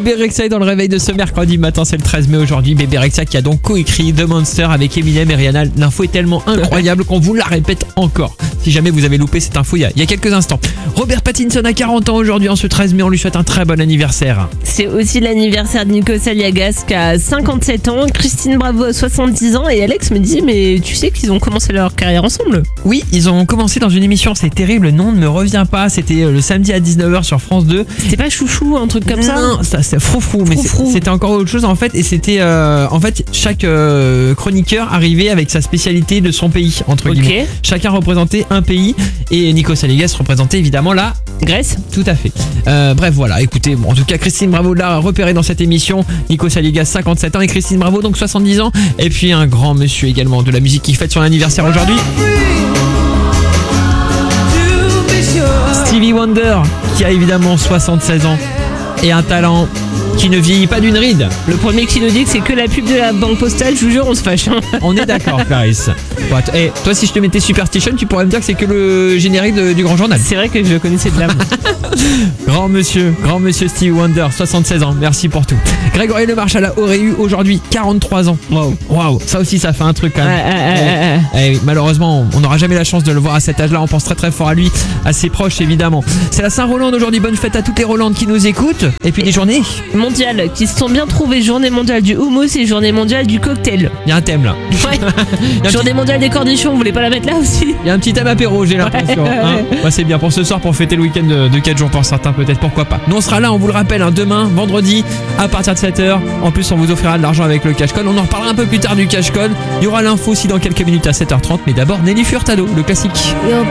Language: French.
Bébé Rexha est dans le réveil de ce mercredi matin, c'est le 13 mai aujourd'hui. Bébé Rexha qui a donc coécrit The Monster avec Eminem et Rihanna. L'info est tellement incroyable qu'on vous la répète encore. Si jamais vous avez loupé cette info il y a quelques instants. Robert Pattinson a 40 ans aujourd'hui en ce 13 mai, on lui souhaite un très bon anniversaire. C'est aussi l'anniversaire de Nikos Aliagas qui a 57 ans, Christine Bravo a 70 ans et Alex me dit mais tu sais qu'ils ont commencé leur carrière ensemble? Oui, ils ont commencé dans une émission, c'est terrible, le nom ne me revient pas, c'était le samedi à 19h sur France 2. C'était pas Chouchou, un truc comme ça? Non, ça c'est Froufrou, mais c'était encore autre chose en fait, et c'était en fait chaque chroniqueur arrivait avec sa spécialité de son pays, entre guillemets. Chacun représentait un pays et Nikos Aliagas représentait évidemment la Grèce. Tout à fait. Bref, voilà, écoutez, en tout cas Christine Bravo l'a repéré dans cette émission. Nikos Aliagas 57 ans et Christine Bravo donc 70 ans. Et puis un grand monsieur également de la musique qui fête son anniversaire aujourd'hui. Stevie Wonder qui a évidemment 76 ans et un talent qui ne vieillit pas d'une ride. Le premier qui nous dit que c'est que la pub de la banque postale, je vous jure, on se fâche. On est d'accord, Clarisse. Ouais, toi, si je te mettais Superstition, tu pourrais me dire que c'est que le générique du Grand Journal. C'est vrai que je le connaissais de l'âme. Grand monsieur Stevie Wonder, 76 ans, merci pour tout. Grégory Le Marchal aurait eu aujourd'hui 43 ans. Waouh, ça aussi ça fait un truc quand même. Oui, malheureusement, on n'aura jamais la chance de le voir à cet âge-là. On pense très très fort à lui, à ses proches évidemment. C'est la Saint-Roland aujourd'hui, bonne fête à toutes les Rolandes qui nous écoutent. Et puis des journées mondiales qui se sont bien trouvées, journée mondiale du houmous et journée mondiale du cocktail. Il y a un thème là. Ouais. Journée mondiale des cornichons, vous voulez pas la mettre là aussi? Il y a un petit thème apéro, j'ai l'impression. Ouais, c'est bien pour ce soir, pour fêter le week-end de 4 jours pour certains peut-être, pourquoi pas. Nous on sera là, on vous le rappelle, demain, vendredi, à partir de 7h. En plus on vous offrira de l'argent avec le cash code. On en reparlera un peu plus tard du cash code. Il y aura l'info aussi dans quelques minutes à 7h30. Mais d'abord Nelly Furtado, le classique. Your